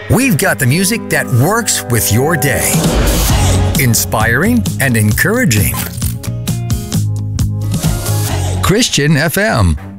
We've got the music that works with your day. Inspiring and encouraging. Christian FM.